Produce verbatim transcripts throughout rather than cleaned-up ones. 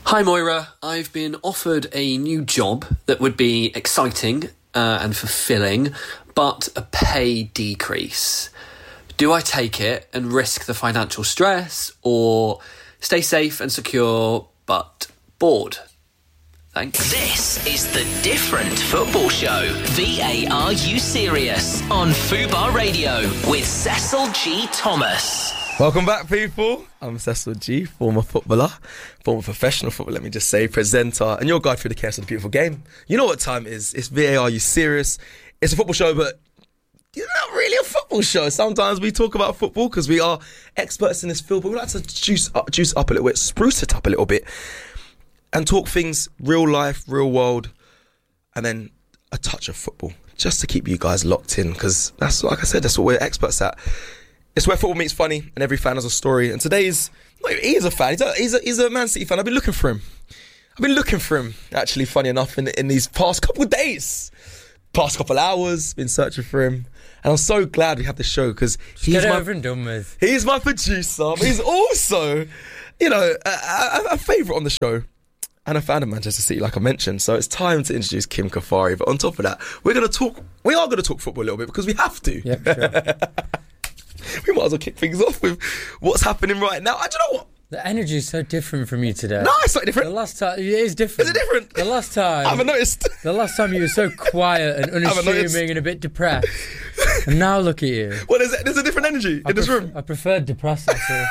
Hi Moira, I've been offered a new job that would be exciting uh, and fulfilling, but a pay decrease. Do I take it and risk the financial stress, or stay safe and secure but bored? Thanks. This is the Different Football Show. V A R U Serious on Fubar Radio with Cecil G. Thomas. Welcome back, people. I'm Cecil G, former footballer, former professional footballer, let me just say, presenter, and your guide through the chaos of the beautiful game. You know what time it is. It's V A R U Serious. It's a football show, but it's not really a football show. Sometimes we talk about football because we are experts in this field, but we like to juice up, juice up a little bit, spruce it up a little bit, and talk things real life, real world, and then a touch of football, just to keep you guys locked in, because that's, like I said, that's what we're experts at. It's where football meets funny, and every fan has a story. And today is, he is a fan. He's a, he's a, he's a Man City fan. I've been looking for him. I've been looking for him, actually, funny enough, in, in these past couple of days, past couple of hours, been searching for him. And I'm so glad we have this show, because he's Get my, over and done with. He's my producer, but he's also, you know, a, a, a favourite on the show. And a fan of Manchester City, like I mentioned. So it's time to introduce Kim Kafari. But on top of that, we're going to talk, we are going to talk football a little bit, because we have to. Yep, sure. We might as well kick things off with what's happening right now. I don't know what. The energy is so different from you today. No, it's not different. The last time, it is different. Is it different? The last time. I haven't noticed. The last time you were so quiet and unassuming and a bit depressed. And now look at you. Well, there's, there's a different energy I in this pref- room. I preferred depressing. So.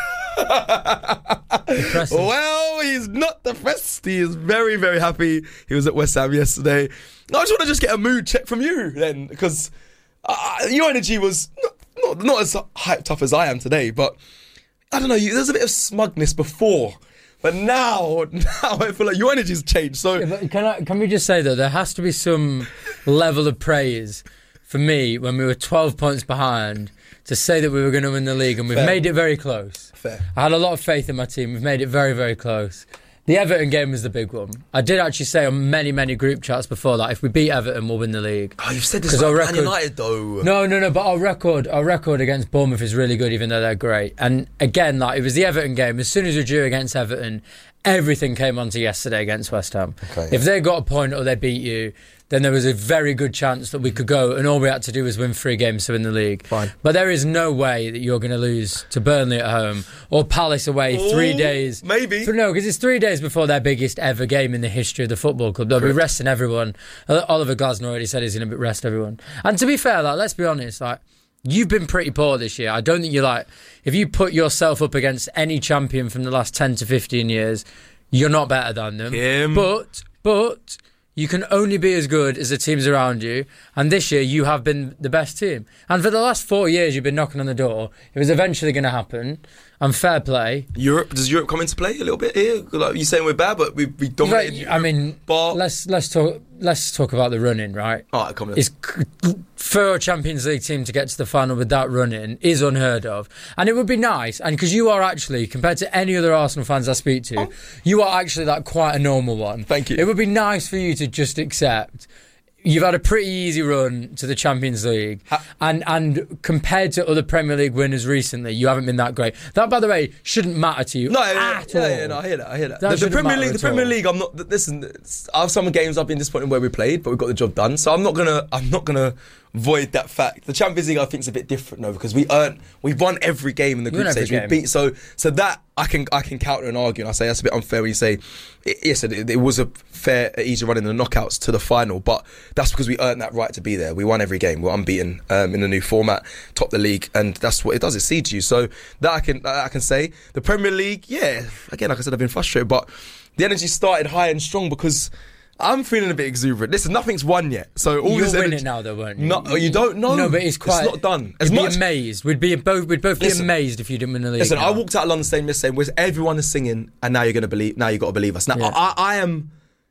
Depressing. Well, he's not depressed. He is very, very happy. He was at West Ham yesterday. No, I just want to just get a mood check from you then, because uh, your energy was not, not, not as hyped up as I am today, but I don't know, you, there's a bit of smugness before. But now, now I feel like your energy's changed. So Yeah, but can I, can we just say that there has to be some level of praise for me when we were twelve points behind to say that we were going to win the league, and we've Fair. made it very close. Fair. I had a lot of faith in my team. We've made it very, very close. The Everton game was the big one. I did actually say on many, many group chats before that if we beat Everton, we'll win the league. Oh, you've said this 'Cause about our Man record- United though. No, no, no. But our record, our record against Bournemouth is really good, even though they're great. And again, like it was the Everton game. As soon as we drew against Everton, everything came onto yesterday against West Ham. Okay. If they got a point or they beat you, then there was a very good chance that we could go, and all we had to do was win three games to win the league. Fine. But there is no way that you're going to lose to Burnley at home or Palace away Ooh, three days. maybe. For, no, because it's three days before their biggest ever game in the history of the football club. They'll be resting everyone. Oliver Glasner already said he's going to rest everyone. And to be fair, like, let's be honest, like, you've been pretty poor this year. I don't think you're like, if you put yourself up against any champion from the last ten to fifteen years, you're not better than them. Kim. But, but, you can only be as good as the teams around you. And this year, you have been the best team. And for the last four years, you've been knocking on the door. It was eventually going to happen. And fair play. Europe, does Europe come into play a little bit here? Like you're saying we're bad, but we we dominated. I mean, But let's let's talk let's talk about the running, right? all right, come on. Is for a Champions League team to get to the final with that running is unheard of, and it would be nice. And because you are actually, compared to any other Arsenal fans I speak to, Oh. you are actually like quite a normal one. Thank you. It would be nice for you to just accept. You've had a pretty easy run to the Champions League, Ha- and and compared to other Premier League winners recently, you haven't been that great. That, by the way, shouldn't matter to you No, yeah, at yeah, all. yeah, no, I hear that. I hear that. That the, the shouldn't Premier matter League, the at Premier all. League. I'm not. Listen, it's- I have some games I've been disappointed where we played, but we got the job done. So I'm not gonna. I'm not gonna void that fact. The Champions League, I think, is a bit different though, because we earned. We've won every game in the You group won every stage. We game. beat. So so that I can I can counter and argue, and I say that's a bit unfair when you say, it, yes, it, it was a fair, easy run in the knockouts to the final, but that's because we earned that right to be there. We won every game. We're unbeaten um, in the new format, top the league, and that's what it does. It seeds you. So that I can that I can say. The Premier League, yeah. Again, like I said, I've been frustrated, but the energy started high and strong because I'm feeling a bit exuberant. Listen, nothing's won yet. So all You'll this win energy, it now, though, won't you? No, you don't know. No, but it's quite. It's not done. As We'd much. be amazed. We'd be both. We'd both be Listen. amazed if you didn't win the league. Listen, now. I walked out of London Stadium yesterday saying, everyone is singing, and now you're going to believe. Now you got to believe us. Now Yeah. I, I am.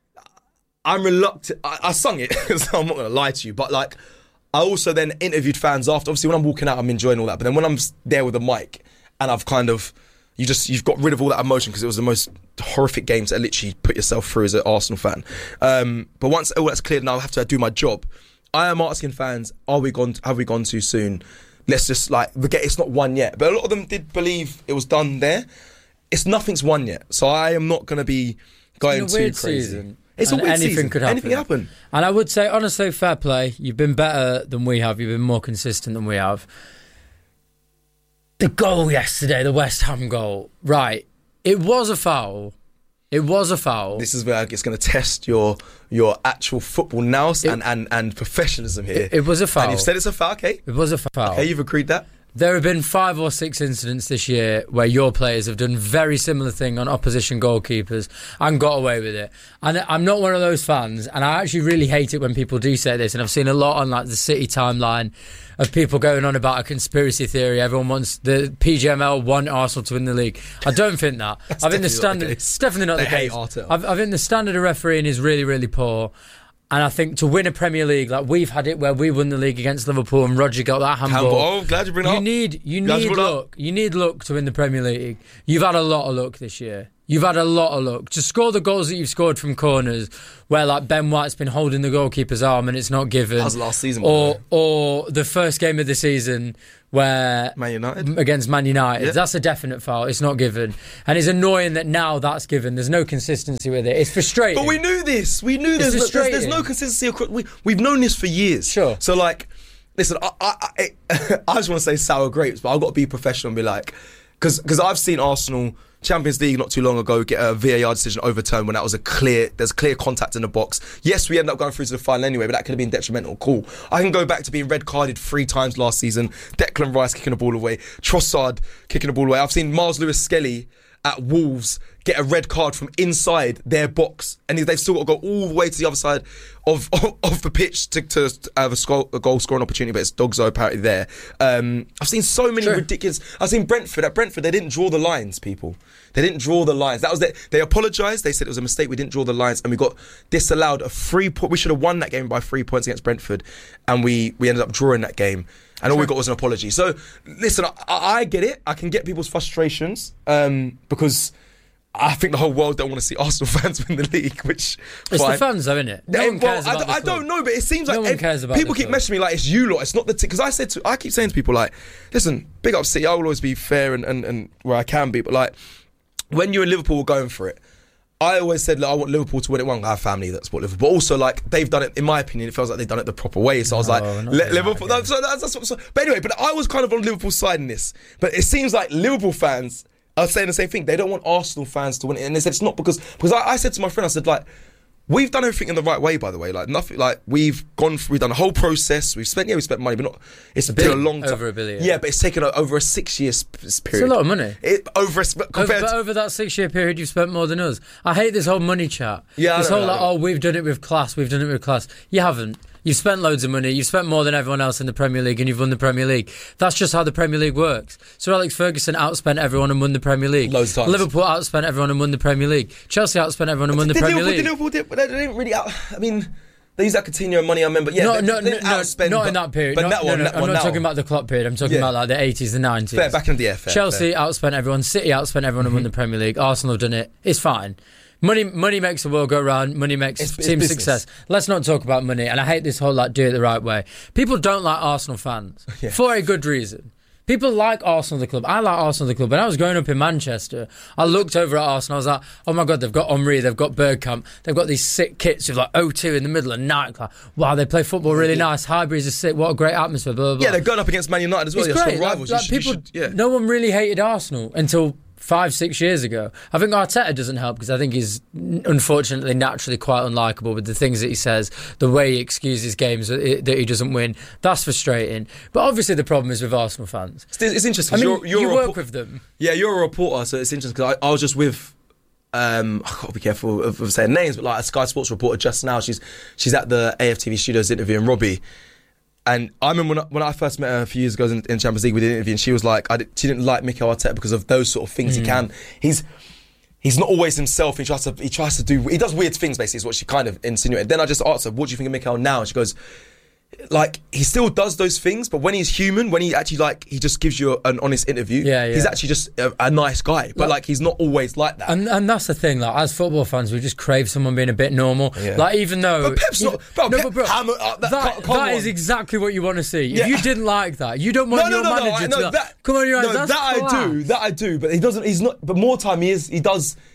I'm reluctant. I, I sung it, so I'm not going to lie to you. But like, I also then interviewed fans after. Obviously, when I'm walking out, I'm enjoying all that. But then when I'm there with a mic, and I've kind of, you just you've got rid of all that emotion because it was the most horrific game to literally put yourself through as an Arsenal fan. Um, but once all that's cleared, now I have to do my job. I am asking fans, are we gone? Have we gone too soon? Let's just like forget it's not won yet. But a lot of them did believe it was done there. It's nothing's won yet, so I am not going to be going It's a too weird crazy. season. It's a And weird anything season. could happen. Anything can happen. And I would say, honestly, fair play. You've been better than we have. You've been more consistent than we have. The goal yesterday, the West Ham goal, right? It was a foul. It was a foul. This is where it's going to test your your actual football nous and, and, and professionalism here. It, it was a foul. And you've said it's a foul, okay? It was a foul. Okay, you've agreed that. There have been five or six incidents this year where your players have done very similar thing on opposition goalkeepers and got away with it. And I'm not one of those fans, and I actually really hate it when people do say this. And I've seen a lot on like the City timeline of people going on about a conspiracy theory. Everyone wants the P G M L want Arsenal to win the league. I don't think that. I think the standard. It's definitely not They the hate case. Arteta. I, I think the standard of refereeing is really, really poor. And I think to win a Premier League, like we've had it where we won the league against Liverpool and Roger got that handball. Handball. Oh, glad you bring it You up. need, you Glad you need brought it up. luck. You need luck to win the Premier League. You've had a lot of luck this year. You've had a lot of luck. To score the goals that you've scored from corners, where like Ben White's been holding the goalkeeper's arm and it's not given. That was last season, by the Or, way. or the first game of the season where Man United. against Man United. Yeah. That's a definite foul. It's not given. And it's annoying that now that's given. There's no consistency with it. It's frustrating. But we knew this. We knew there's, there's, there's frustrating. no consistency. Across, we, we've known this for years. Sure. So, like, listen, I, I, I, I just want to say sour grapes, but I've got to be professional and be like, because I've seen Arsenal Champions League not too long ago get a V A R decision overturned when that was a clear, there's clear contact in the box. Yes, we ended up going through to the final anyway, but that could have been detrimental. Cool. I can go back to being red carded three times last season. Declan Rice kicking the ball away. Trossard kicking the ball away. I've seen Miles Lewis-Skelly at Wolves get a red card from inside their box, and they've still got to go all the way to the other side of of, of the pitch to, to have a, score, a goal scoring opportunity, but it's Dogzo apparently there. Um, I've seen so many Sure. ridiculous. I've seen Brentford. At Brentford, they didn't draw the lines, people. They didn't draw the lines. That was their, They apologised. They said it was a mistake. We didn't draw the lines, and we got disallowed a free point. We should have won that game by three points against Brentford, and we we ended up drawing that game. And all we got was an apology. So, listen, I, I get it. I can get people's frustrations um, because I think the whole world don't want to see Arsenal fans win the league, which It's fine. the fans, though, isn't it? No Eh, one cares well, about I, the I don't club. know, but it seems No like one ev- cares about people the keep club. messaging me like it's you lot. It's not the because I said to I keep saying to people like, listen, big up City. I will always be fair and, and, and where I can be, but like when you and Liverpool were going for it, I always said, like, I want Liverpool to win it. One, I have family that support Liverpool, but also like they've done it. In my opinion, it feels like they've done it the proper way. So I was like, No, not let doing Liverpool. that No, so that's, that's what, so, but anyway, but I was kind of on Liverpool's side in this. But it seems like Liverpool fans are saying the same thing. They don't want Arsenal fans to win it, and they said it's not because because I, I said to my friend, I said like, we've done everything in the right way, by the way. Like nothing, like we've gone, through, we've done the whole process. We've spent, yeah, we spent money, but not. It's been a billion, long time. over a billion. Yeah, but it's taken a, over a six-year sp- period. It's a lot of money. It, over a, sp- Over, compared but to, over that six-year period, you've spent more than us. I hate this whole money chat. Yeah, I this know, whole I like, know. oh, we've done it with class, we've done it with class. You haven't. You've spent loads of money. You've spent more than everyone else in the Premier League, and you've won the Premier League. That's just how the Premier League works. Sir Alex Ferguson outspent everyone and won the Premier League. Loads of times. Liverpool outspent everyone and won the Premier League. Chelsea outspent everyone and won the did Premier Liverpool, League. Did Liverpool did, but they didn't really out. I mean, they used that Coutinho money. I remember. Yeah, no, they, no, they no, didn't no, outspend, not but, in that period. But Not- that no, one, no, that I'm one not now. talking about the Klopp period. I'm talking Yeah. about like the eighties, the nineties. Fair, back in the yeah, fair, Chelsea fair. outspent everyone. City outspent everyone and won the Premier League. Arsenal have done it. It's fine. Money, money makes the world go round. Money makes It's- it's team business. success. Let's not talk about money. And I hate this whole like do it the right way. People don't like Arsenal fans Yeah. for a good reason. People like Arsenal the club. I like Arsenal the club. When I was growing up in Manchester, I looked over at Arsenal. I was like, oh my god, they've got Henry, they've got Bergkamp, they've got these sick kits with like O two in the middle and nightclub. Wow, they play football really nice. Highbury's are sick. What a great atmosphere. Blah blah blah. Yeah, they're going up against Man United as well. It's You're great. still Like, rivals. like you should, people, you should, yeah. no one really hated Arsenal until five, six years ago. I think Arteta doesn't help because I think he's unfortunately naturally quite unlikable with the things that he says, the way he excuses games that he, that he doesn't win. That's frustrating. But obviously the problem is with Arsenal fans. It's, it's interesting. I 'cause mean, you're, you're you a work report- with them. Yeah, you're a reporter, so it's interesting because I, I was just with. Um, I've got to be careful of, of saying names, but like a Sky Sports reporter just now, she's she's at the A F T V studios interviewing Robbie. And I remember when I, when I first met her a few years ago in, in Champions League, we did an interview, and she was like, I did, she didn't like Mikel Arteta because of those sort of things. Mm. He can, he's he's not always himself. He tries to he tries to do he does weird things. Basically, is what she kind of insinuated. Then I just asked her, what do you think of Mikel now? And she goes, like he still does those things, but when he's human, when he actually like he just gives you an honest interview, Yeah, yeah. he's actually just a, a nice guy. But Like- like he's not always like that. And and that's the thing, like as football fans, we just crave someone being a bit normal. Yeah. Like even though, But Pep's not- bro, no, Pep but bro, hammer up that- that, come- come that is on. exactly what you want to see. Yeah. If you didn't like that, you don't want no, no, your no, no, manager I to. know be like, that. Come on, you're no, right. That's that I class. do, that I do. But he doesn't. He's not. But more time he is. He does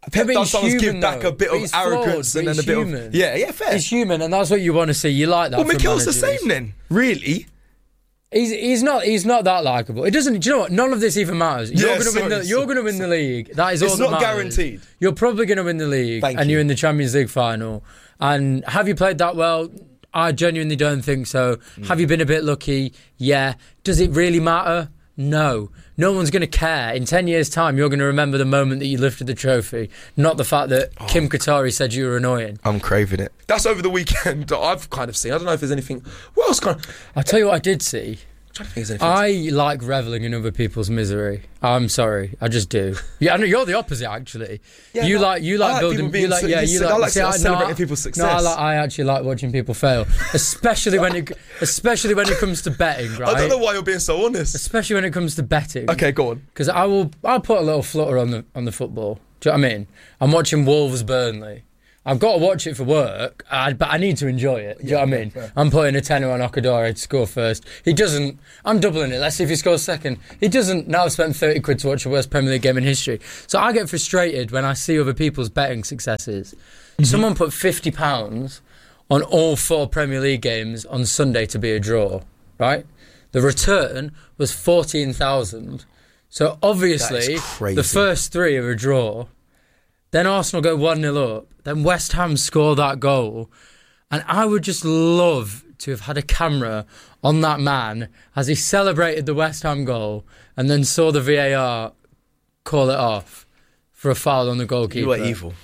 Pep but does he's sometimes give human, back though. a bit But of he's arrogance flawed, and then but a bit he's of human. yeah, yeah, fair. He's human, and that's what you want to see. You like that. Well, from Mikel's the managers. same then, really. He's he's not he's not that likable. It doesn't. Do you know what? None of this even matters. You're Yeah, going to win sorry, the. You're sorry, going to win the league. That is It's all that not matters. guaranteed. You're probably going to win the league, Thank and you. you're in the Champions League final. And have you played that well? I genuinely don't think so. Mm. Have you been a bit lucky? Yeah. Does it really matter? No. No one's going to care. In ten years' time, you're going to remember the moment that you lifted the trophy, not the fact that Oh. Kim Qatari said you were annoying. I'm craving it. That's over the weekend that I've kind of seen. I don't know if there's anything. What else kind of. I'll tell you what I did see. I'm trying to think if there's anything. I like revelling in other people's misery. I'm sorry, I just do. Yeah, I know you're the opposite actually. Yeah, you no, like you I like like building. people You being like so- yeah. you You said- like, I like see, I- celebrating no, people's No, I, success. like, I actually like watching people fail, especially when it especially when it comes to betting. Right. I don't know why you're being so honest. Especially when it comes to betting. Okay, go on. Because I will, I'll put a little flutter on the on the football. Do you know what I mean? I'm watching Wolves Burnley. I've got to watch it for work, I, but I need to enjoy it. Do you know what I mean? fair. I'm putting a tenner on Okadori to score first. He doesn't. I'm doubling it. Let's see if he scores second. He doesn't. Now I've spent thirty quid to watch the worst Premier League game in history. So I get frustrated when I see other people's betting successes. Mm-hmm. Someone put fifty pounds on all four Premier League games on Sunday to be a draw, right? The return was fourteen thousand. So obviously, crazy. the first three are a draw. Then Arsenal go one nil up. Then West Ham score that goal. And I would just love to have had a camera on that man as he celebrated the West Ham goal and then saw the V A R call it off for a foul on the goalkeeper. You are evil.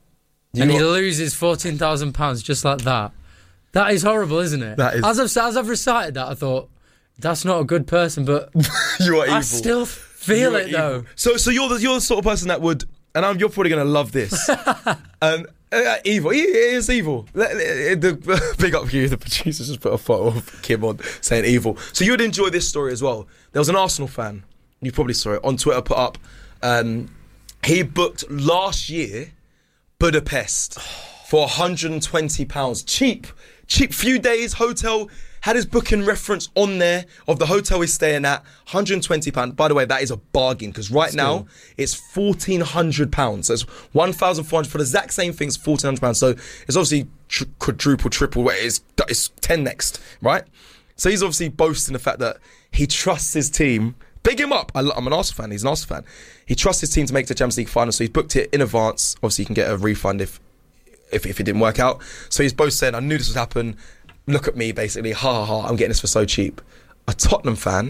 And You he are- loses fourteen thousand pounds just like that. That is horrible, isn't it? That is- As I've, as I've recited that, I thought, that's not a good person, but You are evil. I still feel You are it, though. evil. So, so you're the you're the sort of person that would, and I'm, you're probably going to love this. um, uh, evil. He, he is evil. Let- let- the, big up you. The producers just put a photo of Kim on saying evil. So you would enjoy this story as well. There was an Arsenal fan. You probably saw it on Twitter. Put up. Um, he booked last year Budapest for one hundred twenty pounds. Cheap, cheap. Few days hotel. Had his booking reference on there of the hotel he's staying at. one hundred twenty pounds. By the way, that is a bargain because right now it's fourteen hundred pounds. So it's one thousand four hundred for the exact same thing. It's fourteen hundred pounds. So it's obviously tr- quadruple, triple. Wait, it's it's ten next, right? So he's obviously boasting the fact that he trusts his team. Big him up. I, lo- I'm an Arsenal fan. He's an Arsenal fan. He trusts his team to make the Champions League final. So he's booked it in advance. Obviously, you can get a refund if if, if it didn't work out. So he's both saying, I knew this would happen. Look at me, basically. Ha ha ha. I'm getting this for so cheap. A Tottenham fan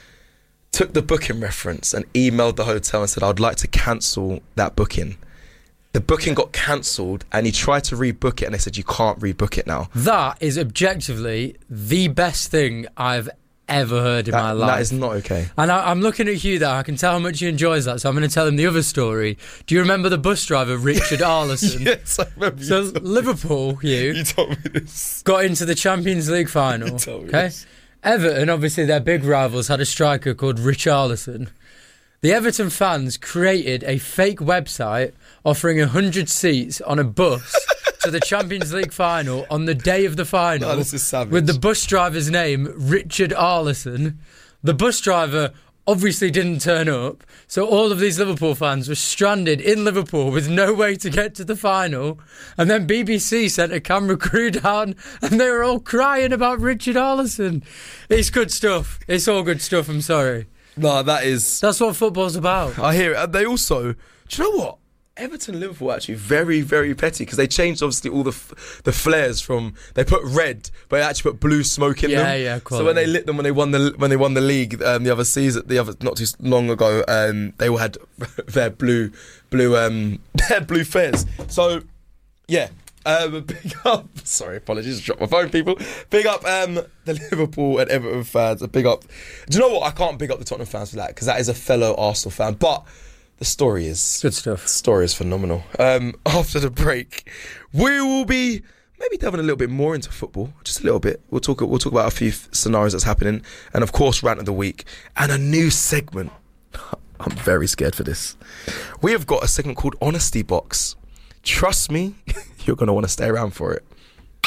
took the booking reference and emailed the hotel and said, I'd like to cancel that booking. The booking got cancelled and he tried to rebook it and they said, you can't rebook it now. That is objectively the best thing I've ever heard in That, my life. that is not okay. And I, I'm looking at Hugh there. I can tell how much he enjoys that. So I'm going to tell him the other story. Do you remember the bus driver, Richard Arlison? Yes, I remember you So told me- Liverpool, Hugh, You told me this. got into the Champions League final. You told me Okay, this. Everton, obviously their big rivals, had a striker called Rich Arlison. The Everton fans created a fake website offering one hundred seats on a bus to the Champions League final on the day of the final. Oh, this is savage. With the bus driver's name, Richard Arlison. The bus driver obviously didn't turn up, so all of these Liverpool fans were stranded in Liverpool with no way to get to the final. And then B B C sent a camera crew down and they were all crying about Richard Arlison. It's good stuff. It's all good stuff, I'm sorry. No, that is... That's what football's about. I hear it. And they also... Do you know what? Everton and Liverpool are actually very, very petty because they changed obviously all the f- the flares from they put red, but they actually put blue smoke in Yeah, them. yeah, So quality. when they lit them when they won the when they won the league um, the other season, the other not too long ago, um, they all had their blue blue um their blue flares. So yeah. Um, big up, sorry, apologies, dropped my phone, people. Big up um, the Liverpool and Everton fans. A big up. Do you know what? I can't big up the Tottenham fans for that because that is a fellow Arsenal fan. But the story is Good stuff. The story is phenomenal. Um, after the break, we will be maybe delving a little bit more into football, just a little bit. We'll talk. We'll talk about a few scenarios that's happening, and of course, rant of the week and a new segment. I'm very scared for this. We have got a segment called Honesty Box. Trust me, you're going to want to stay around for it.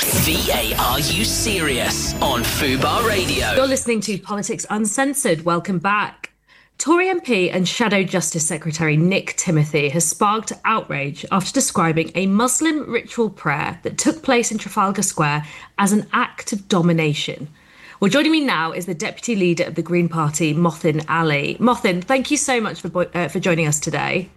V A Are You Serious on Fubar Radio. You're listening to Politics Uncensored. Welcome back. Tory M P and Shadow Justice Secretary Nick Timothy has sparked outrage after describing a Muslim ritual prayer that took place in Trafalgar Square as an act of domination. Well, joining me now is the Deputy Leader of the Green Party, Mothin Ali. Mothin, thank you so much for bo- uh, for joining us today.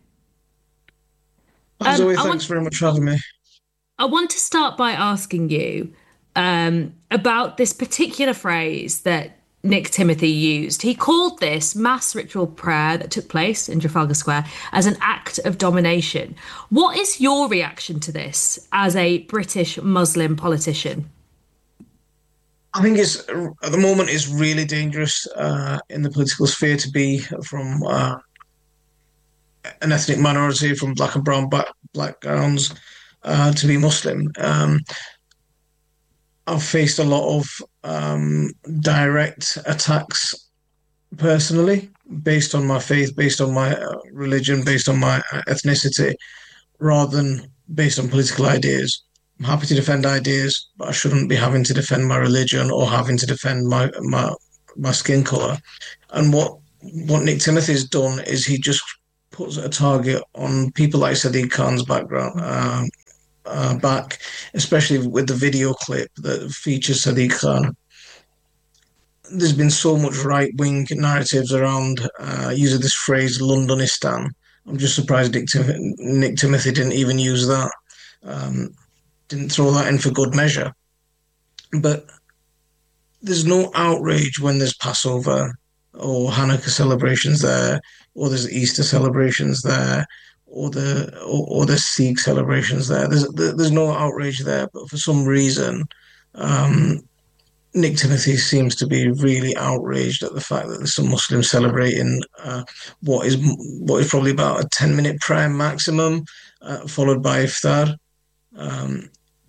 As Um, always, I thanks want- very much for having me. I want to start by asking you um, about this particular phrase that Nick Timothy used. He called this mass ritual prayer that took place in Trafalgar Square as an act of domination. What is your reaction to this as a British Muslim politician? I think it's at the moment it's really dangerous uh, in the political sphere to be from uh, an ethnic minority, from black and brown back, backgrounds, uh, to be Muslim. Um, I've faced a lot of um, direct attacks personally, based on my faith, based on my uh, religion, based on my uh, ethnicity, rather than based on political ideas. I'm happy to defend ideas, but I shouldn't be having to defend my religion or having to defend my my, my skin color. And what what Nick Timothy's done is he just puts a target on people like Sadiq Khan's background. Um, uh, back, especially with the video clip that features Sadiq Khan. There's been so much right-wing narratives around uh, using this phrase Londonistan. I'm just surprised Nick, Tim- Nick Timothy didn't even use that, um, didn't throw that in for good measure. But there's no outrage when there's Passover or Hanukkah celebrations there, or there's Easter celebrations there, or the or, or the Sikh celebrations there. There's there's no outrage there, but for some reason, um, Nick Timothy seems to be really outraged at the fact that there's some Muslims celebrating uh, what is what is probably about a ten minute prayer maximum, uh, followed by iftar. Um,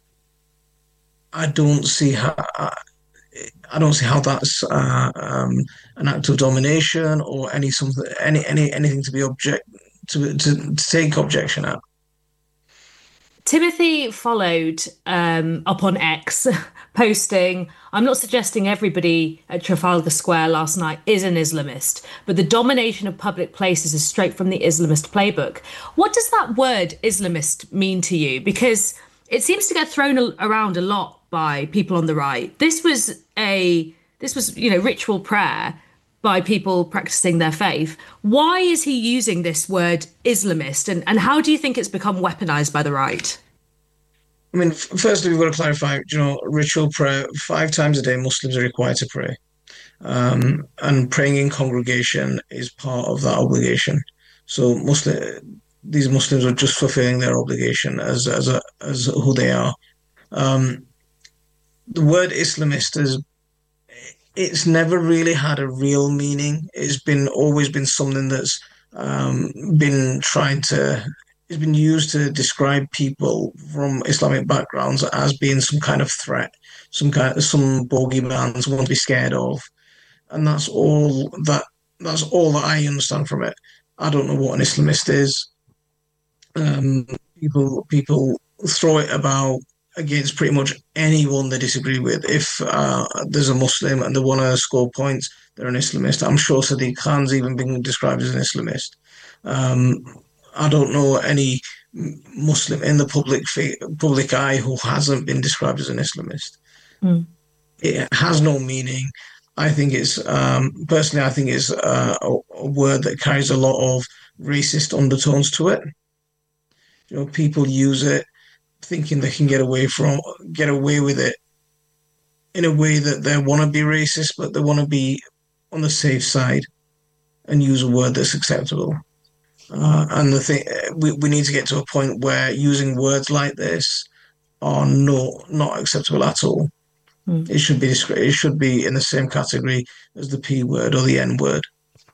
I don't see how. I, I don't see how that's uh, um, an act of domination or any something, any any anything to be object to to, to take objection at. Timothy followed um, up on X, posting, "I'm not suggesting everybody at Trafalgar Square last night is an Islamist, but the domination of public places is straight from the Islamist playbook." What does that word Islamist mean to you? Because it seems to get thrown around a lot by people on the right. This was a this was, you know, ritual prayer by people practicing their faith. Why is he using this word Islamist, and, and how do you think it's become weaponized by the right? I mean, firstly, we've got to clarify, you know, ritual prayer, five times a day, Muslims are required to pray. Um, and praying in congregation is part of that obligation. So Muslim, these Muslims are just fulfilling their obligation as as a, as who they are. Um, the word Islamist is it's never really had a real meaning. It's been always been something that's um, been trying to, it's been used to describe people from Islamic backgrounds as being some kind of threat, some kind of, some bogeyman, someone to be scared of. And that's all that, that's all that I understand from it. I don't know what an Islamist is. Um, people, people throw it about against pretty much anyone they disagree with. If uh, there's a Muslim and they want to score points, they're an Islamist. I'm sure Sadiq Khan's even been described as an Islamist. Um, I don't know any Muslim in the public public eye who hasn't been described as an Islamist. Mm. It has no meaning. I think it's, um, personally, I think it's uh, a, a word that carries a lot of racist undertones to it. You know, people use it thinking they can get away from get away with it in a way that they want to be racist, but they want to be on the safe side and use a word that's acceptable. Uh, and the thing we, we need to get to a point where using words like this are no not acceptable at all. Mm. It should be it should be in the same category as the P word or the N word.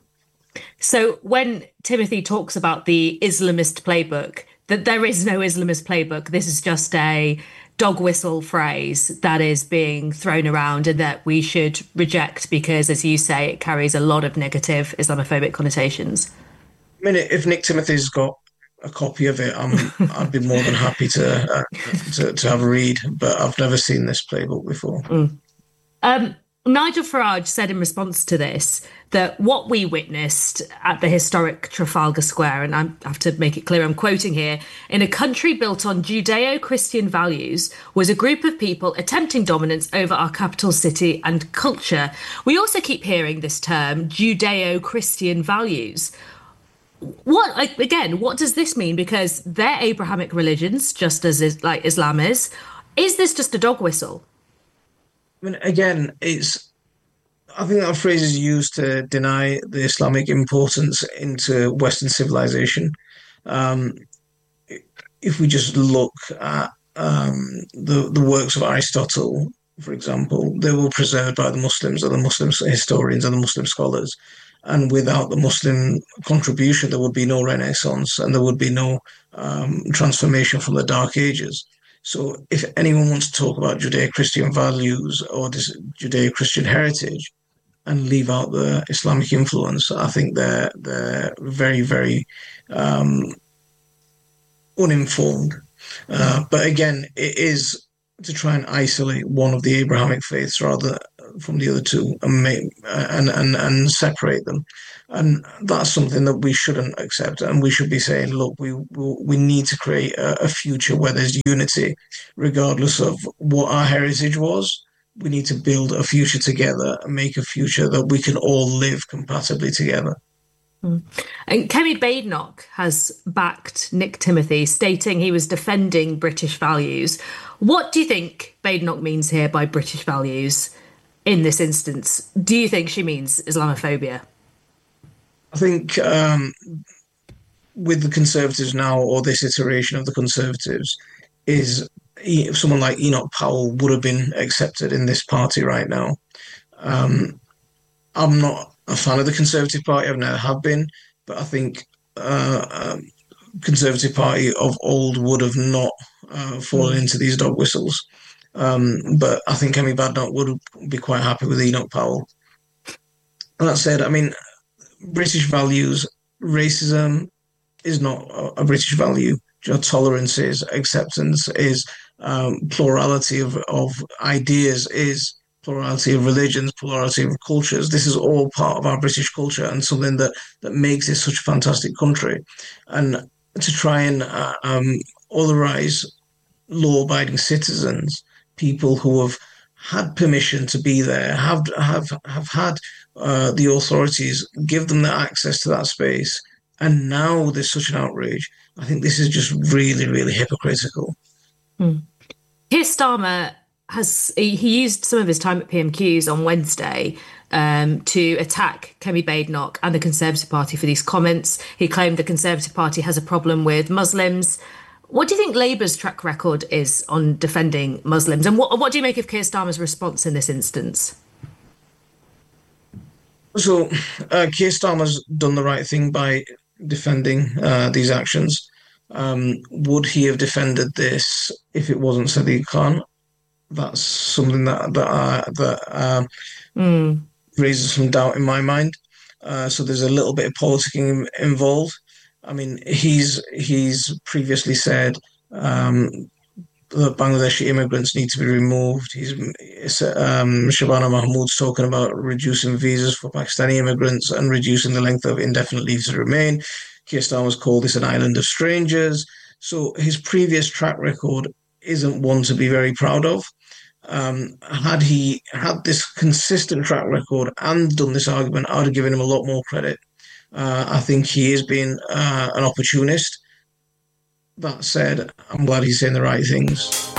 So when Timothy talks about the Islamist playbook, that there is no Islamist playbook. This is just a dog whistle phrase that is being thrown around and that we should reject because, as you say, it carries a lot of negative Islamophobic connotations. I mean, if Nick Timothy's got a copy of it, I'm, I'd be more than happy to, uh, to to have a read, but I've never seen this playbook before. Mm. Um, Nigel Farage said in response to this that what we witnessed at the historic Trafalgar Square, and I have to make it clear, I'm quoting here, in a country built on Judeo-Christian values, was a group of people attempting dominance over our capital city and culture. We also keep hearing this term, Judeo-Christian values. What, like, again, what does this mean? Because they're Abrahamic religions, just as is, like Islam is. Is this just a dog whistle? I mean, again, it's. I think that phrase is used to deny the Islamic importance into Western civilization. Um, if we just look at um, the the works of Aristotle, for example, they were preserved by the Muslims or the Muslim historians and the Muslim scholars. And without the Muslim contribution, there would be no Renaissance and there would be no um, transformation from the Dark Ages. So if anyone wants to talk about Judeo-Christian values or this Judeo-Christian heritage and leave out the Islamic influence, I think they're they're very, very um, uninformed. Uh, but again, it is to try and isolate one of the Abrahamic faiths rather from the other two and make, and, and and separate them. And that's something that we shouldn't accept. And we should be saying, look, we we need to create a, a future where there's unity, regardless of what our heritage was. We need to build a future together and make a future that we can all live compatibly together. Mm. And Kemi Badenoch has backed Nick Timothy, stating he was defending British values. What do you think Badenoch means here by British values in this instance? Do you think she means Islamophobia? I think um, with the Conservatives now, or this iteration of the Conservatives, is someone like Enoch Powell would have been accepted in this party right now. Um, I'm not a fan of the Conservative Party. I've never have been, but I think uh, um, Conservative Party of old would have not uh, fallen into these dog whistles. Um, but I think Kemi Badenoch would be quite happy with Enoch Powell. And that said, I mean, British values, racism is not a British value. You know, tolerance is, acceptance is, um, plurality of, of ideas is, plurality of religions, plurality of cultures. This is all part of our British culture and something that, that makes this such a fantastic country. And to try and uh, um, otherize law-abiding citizens, people who have had permission to be there, have have have had uh, the authorities give them the access to that space, and now there's such an outrage. I think this is just really, really hypocritical. Hmm. Keir Starmer has he used some of his time at P M Qs on Wednesday um, to attack Kemi Badenoch and the Conservative Party for these comments. He claimed the Conservative Party has a problem with Muslims. What do you think Labour's track record is on defending Muslims? And what, what do you make of Keir Starmer's response in this instance? So uh, Keir Starmer's done the right thing by defending uh, these actions. Um, would he have defended this if it wasn't Sadiq Khan? That's something that that, uh, that um, mm. raises some doubt in my mind. Uh, so there's a little bit of politicking involved. I mean, he's he's previously said um, that Bangladeshi immigrants need to be removed. He's um, Shabana Mahmood's talking about reducing visas for Pakistani immigrants and reducing the length of indefinite leave to remain. Keir Starmer's called this an island of strangers. So his previous track record isn't one to be very proud of. Um, had he had this consistent track record and done this argument, I would have given him a lot more credit. Uh, I think he is being uh, an opportunist. That said, I'm glad he's saying the right things.